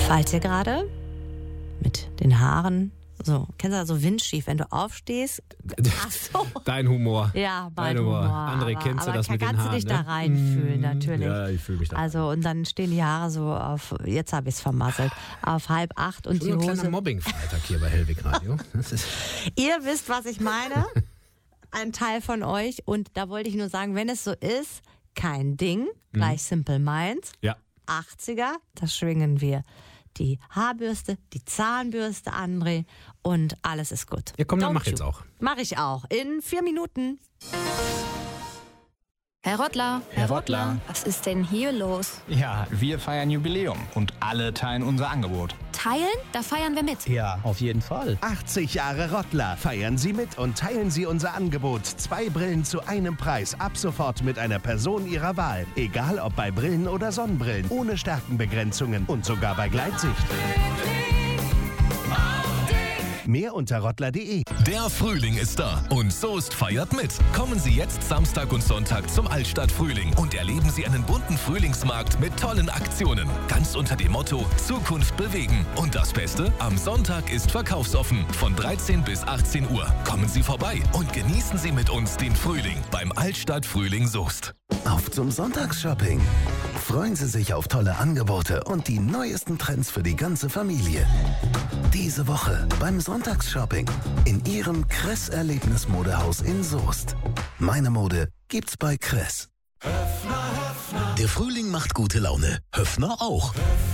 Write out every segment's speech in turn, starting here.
Falls ihr gerade mit den Haaren, so, kennst du das, so windschief, wenn du aufstehst? Ach so. Dein Humor. Ja, mein Humor. André, kennst du das mit den Haaren? Kannst du dich da reinfühlen, natürlich. Ja, ich fühle mich da. Also, und dann stehen die Haare so auf, jetzt habe ich es vermasselt, auf 7:30 und die ein Hose. kleiner Mobbing-Freitag hier bei Hellwig Radio. Ihr wisst, was ich meine. Ein Teil von euch. Und da wollte ich nur sagen, wenn es so ist, kein Ding, gleich Simple Minds. Ja. 80er, das schwingen wir. Die Haarbürste, die Zahnbürste, André, und alles ist gut. Ja, komm, dann Don't mach jetzt you. auch. Mach ich auch. In 4 Minuten. Herr Rottler. Herr Rottler. Was ist denn hier los? Ja, wir feiern Jubiläum und alle teilen unser Angebot. Teilen? Da feiern wir mit. Ja, auf jeden Fall. 80 Jahre Rottler. Feiern Sie mit und teilen Sie unser Angebot. 2 Brillen zu einem Preis. Ab sofort mit einer Person Ihrer Wahl. Egal ob bei Brillen oder Sonnenbrillen. Ohne Stärkenbegrenzungen und sogar bei Gleitsicht. Mehr unter rottler.de. Der Frühling ist da und Soest feiert mit. Kommen Sie jetzt Samstag und Sonntag zum Altstadt Frühling und erleben Sie einen bunten Frühlingsmarkt mit tollen Aktionen. Ganz unter dem Motto Zukunft bewegen. Und das Beste, am Sonntag ist verkaufsoffen von 13 bis 18 Uhr. Kommen Sie vorbei und genießen Sie mit uns den Frühling beim Altstadt Frühling Soest. Auf zum Sonntagsshopping. Freuen Sie sich auf tolle Angebote und die neuesten Trends für die ganze Familie. Diese Woche beim Sonntagsshopping in Ihrem Kress-Erlebnismodehaus in Soest. Meine Mode gibt's bei Kress. Der Frühling macht gute Laune. Höffner auch.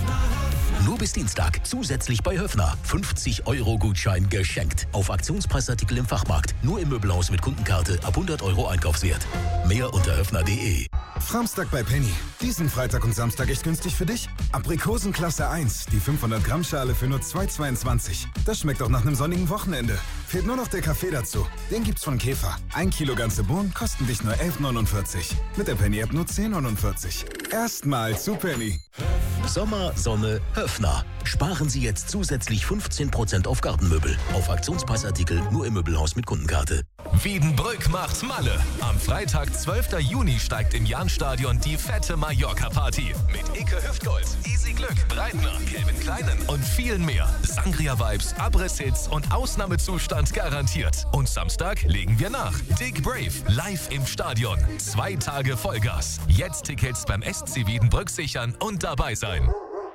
Nur bis Dienstag zusätzlich bei Höffner 50-Euro-Gutschein geschenkt. Auf Aktionspreisartikel im Fachmarkt. Nur im Möbelhaus mit Kundenkarte ab 100 Euro Einkaufswert. Mehr unter höffner.de. Samstag bei Penny. Diesen Freitag und Samstag echt günstig für dich. Aprikosenklasse 1, die 500 Gramm Schale für nur 2,22. Das schmeckt auch nach einem sonnigen Wochenende. Fehlt nur noch der Kaffee dazu. Den gibt's von Käfer. 1 Kilo ganze Bohnen kosten dich nur 11,49. Mit der Penny-App nur 10,49. Erstmal zu Penny. Sommer, Sonne, Höffner. Sparen Sie jetzt zusätzlich 15% auf Gartenmöbel. Auf Aktionspreisartikel nur im Möbelhaus mit Kundenkarte. Wiedenbrück macht Malle. Am Freitag, 12. Juni, steigt im Jahnstadion die fette Mallorca-Party. Mit Icke Hüftgold, Easy Glück, Breitner, Calvin Kleinen und vielen mehr. Sangria-Vibes, Abriss-Hits und Ausnahmezustand garantiert. Und Samstag legen wir nach. Dick Brave, live im Stadion. 2 Tage Vollgas. Jetzt Tickets beim SC Wiedenbrück sichern und dabei sein.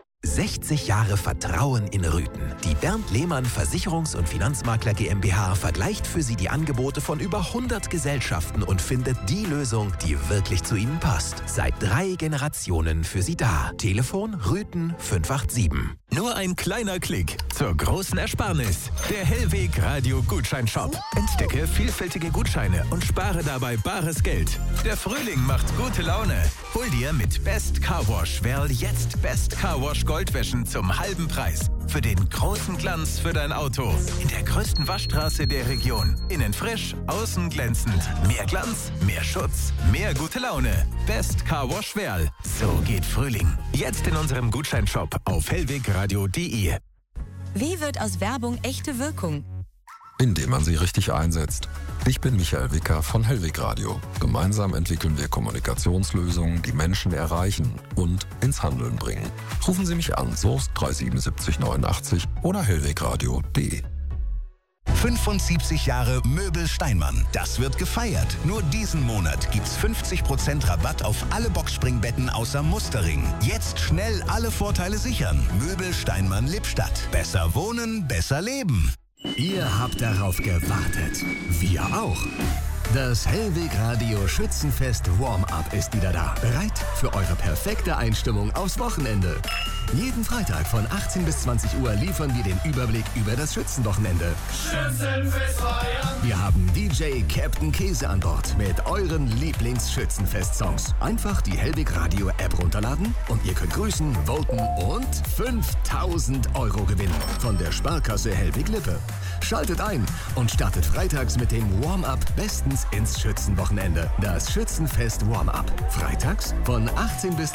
60 Jahre Vertrauen in Rüthen. Die Bernd Lehmann Versicherungs- und Finanzmakler GmbH vergleicht für Sie die Angebote von über 100 Gesellschaften und findet die Lösung, die wirklich zu Ihnen passt. Seit 3 Generationen für Sie da. Telefon Rüthen 587. Nur ein kleiner Klick zur großen Ersparnis. Der Hellweg Radio Gutscheinshop. Entdecke vielfältige Gutscheine und spare dabei bares Geld. Der Frühling macht gute Laune. Hol dir mit Best Car Wash Werl jetzt Best Car Wash Goldwäschen zum halben Preis. Für den großen Glanz für dein Auto. In der größten Waschstraße der Region. Innen frisch, außen glänzend. Mehr Glanz, mehr Schutz, mehr gute Laune. Best Car Wash Werl. So geht Frühling. Jetzt in unserem Gutscheinshop auf hellwegradio.de. Wie wird aus Werbung echte Wirkung? Indem man sie richtig einsetzt. Ich bin Michael Wicker von Hellwig Radio. Gemeinsam entwickeln wir Kommunikationslösungen, die Menschen erreichen und ins Handeln bringen. Rufen Sie mich an, Soest 37789 oder hellwegradio.de. 75 Jahre Möbel Steinmann. Das wird gefeiert. Nur diesen Monat gibt's 50% Rabatt auf alle Boxspringbetten außer Mustering. Jetzt schnell alle Vorteile sichern. Möbel Steinmann Lippstadt. Besser wohnen, besser leben. Ihr habt darauf gewartet. Wir auch. Das Hellwig Radio Schützenfest Warm-Up ist wieder da. Bereit für eure perfekte Einstimmung aufs Wochenende. Jeden Freitag von 18 bis 20 Uhr liefern wir den Überblick über das Schützenwochenende. Schützenfest feiern. Wir haben DJ Captain Käse an Bord mit euren Lieblings-Schützenfest-Songs. Einfach die Hellwig Radio App runterladen und ihr könnt grüßen, voten und 5.000 Euro gewinnen von der Sparkasse Hellwig Lippe. Schaltet ein und startet freitags mit dem Warm-Up bestens ins Schützenwochenende. Das Schützenfest Warm-Up. Freitags von 18 bis